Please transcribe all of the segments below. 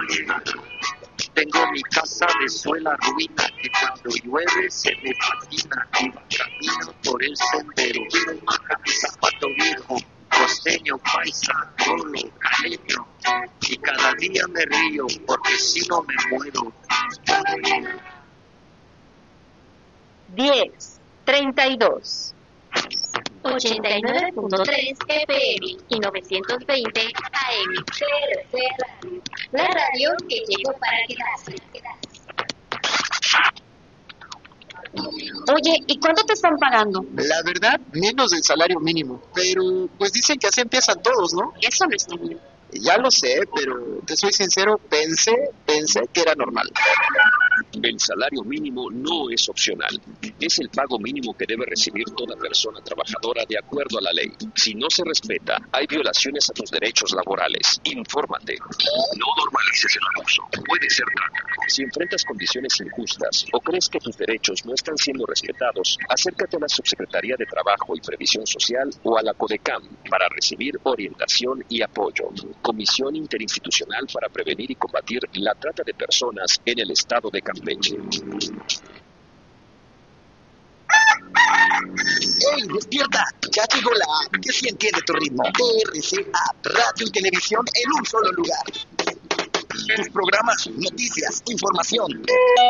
Tengo mi casa de suela ruina que cuando llueve se me patina y va camino por el sendero. Baja mi zapato viejo, costeño, paisa, rolo, caleño. Y cada día me río porque si no me muero. 10:32 89.3 FM y 920 AM. CRC Radio, la radio que llegó para quedarse. Oye, ¿y cuánto te están pagando? La verdad, menos del salario mínimo. Pero, pues dicen que así empiezan todos, ¿no? Eso no está bien. Ya lo sé, pero te soy sincero, pensé que era normal. El salario mínimo no es opcional. Es el pago mínimo que debe recibir toda persona trabajadora de acuerdo a la ley. Si no se respeta, hay violaciones a tus derechos laborales. Infórmate. No normalices el abuso. Puede ser trata. Si enfrentas condiciones injustas o crees que tus derechos no están siendo respetados, acércate a la Subsecretaría de Trabajo y Previsión Social o a la CODECAM para recibir orientación y apoyo. Comisión Interinstitucional para Prevenir y Combatir la Trata de Personas en el Estado de Campeche. ¡Ey, despierta! Ya llegó la app que sí entiende tu ritmo. TRC App, radio y televisión en un solo lugar. Tus programas, noticias, información.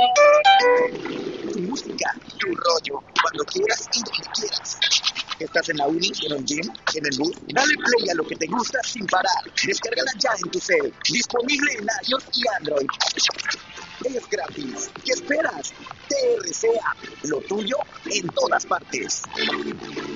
Tu música, tu rollo, cuando quieras y donde quieras. ¿Estás en la uni, en el gym, en el bus? Dale play a lo que te gusta sin parar. Descárgala ya en tu cel. Disponible en iOS y Android. Es gratis. ¿Qué esperas? TRC App, lo tuyo en todas partes.